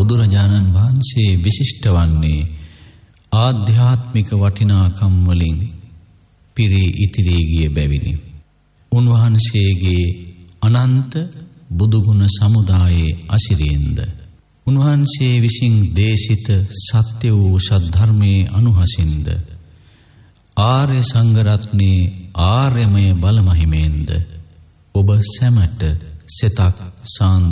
බුදුරජාණන් වහන්සේ විශිෂ්ට වන්නේ ආධ්‍යාත්මික වටිනාකම් වලින් පිරී ඉතිරී ගිය බැවිනි. උන්වහන්සේගේ අනන්ත බුදුගුණ සමුදායේ අසිරියෙන්ද උන්වහන්සේ විසින් දේශිත සත්‍ය වූ සද්ධර්මයේ අනුහසින්ද ආර්ය සංඝරත්නයේ ආර්යමය බලමහිමෙන්ද ඔබ සැමට සෙතක් සාන්ද